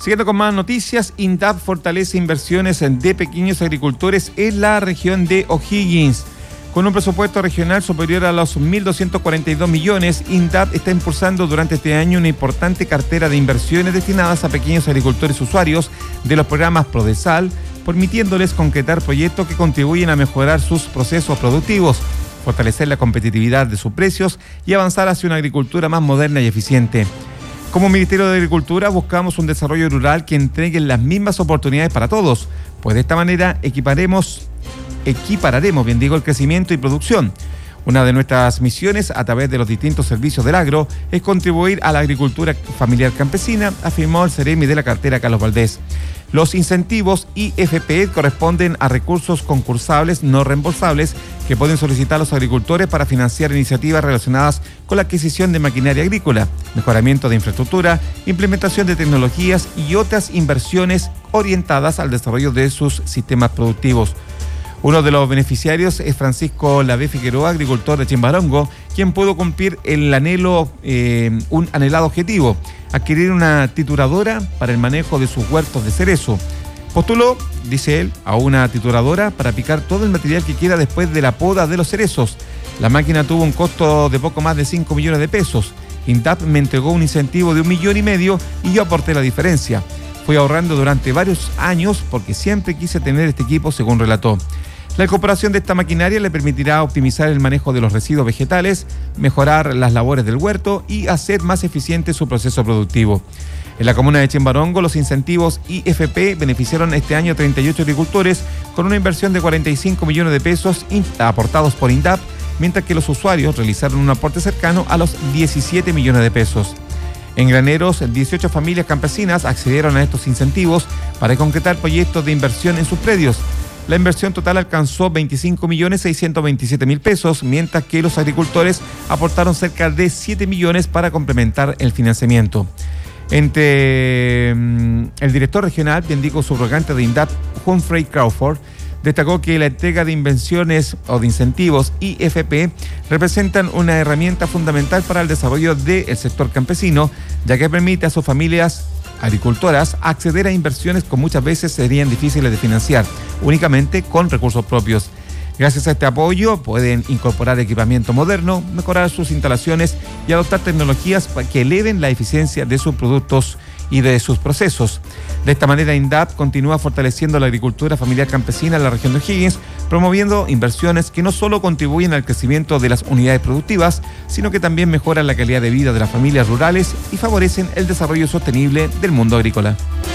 Siguiendo con más noticias, INDAP fortalece inversiones de pequeños agricultores en la región de O'Higgins. Con un presupuesto regional superior a los 1.242 millones, INDAP está impulsando durante este año una importante cartera de inversiones destinadas a pequeños agricultores usuarios de los programas Prodesal, permitiéndoles concretar proyectos que contribuyen a mejorar sus procesos productivos, fortalecer la competitividad de sus precios y avanzar hacia una agricultura más moderna y eficiente. Como Ministerio de Agricultura buscamos un desarrollo rural que entregue las mismas oportunidades para todos, pues de esta manera equipararemos el crecimiento y producción. Una de nuestras misiones a través de los distintos servicios del agro es contribuir a la agricultura familiar campesina, afirmó el Seremi de la cartera Carlos Valdés. Los incentivos IFP corresponden a recursos concursables no reembolsables que pueden solicitar los agricultores para financiar iniciativas relacionadas con la adquisición de maquinaria agrícola, mejoramiento de infraestructura, implementación de tecnologías y otras inversiones orientadas al desarrollo de sus sistemas productivos. Uno de los beneficiarios es Francisco Lavé Figueroa, agricultor de Chimbarongo, quien pudo cumplir un anhelado objetivo: adquirir una trituradora para el manejo de sus huertos de cerezo. Postuló, dice él, a una trituradora para picar todo el material que queda después de la poda de los cerezos. La máquina tuvo un costo de poco más de 5 millones de pesos. INDAP me entregó un incentivo de 1,5 millones y yo aporté la diferencia. Fui ahorrando durante varios años porque siempre quise tener este equipo, según relató. La incorporación de esta maquinaria le permitirá optimizar el manejo de los residuos vegetales, mejorar las labores del huerto y hacer más eficiente su proceso productivo. En la comuna de Chimbarongo, los incentivos IFP beneficiaron este año a 38 agricultores con una inversión de 45 millones de pesos aportados por INDAP, mientras que los usuarios realizaron un aporte cercano a los 17 millones de pesos. En Graneros, 18 familias campesinas accedieron a estos incentivos para concretar proyectos de inversión en sus predios. La inversión total alcanzó 25.627.000 pesos, mientras que los agricultores aportaron cerca de 7 millones para complementar el financiamiento. El director regional, bendigo subrogante de INDAP, Humphrey Crawford, destacó que la entrega de inversiones o de incentivos IFP representan una herramienta fundamental para el desarrollo del sector campesino, ya que permite a sus familias agricultoras acceder a inversiones que muchas veces serían difíciles de financiar únicamente con recursos propios. Gracias a este apoyo pueden incorporar equipamiento moderno, mejorar sus instalaciones y adoptar tecnologías que eleven la eficiencia de sus productos y de sus procesos. De esta manera, INDAP continúa fortaleciendo la agricultura familiar campesina en la región de O'Higgins, promoviendo inversiones que no solo contribuyen al crecimiento de las unidades productivas, sino que también mejoran la calidad de vida de las familias rurales y favorecen el desarrollo sostenible del mundo agrícola.